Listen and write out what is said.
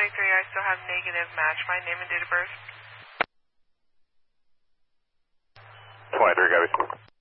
I still have negative match. My name and date of birth. 23, copy.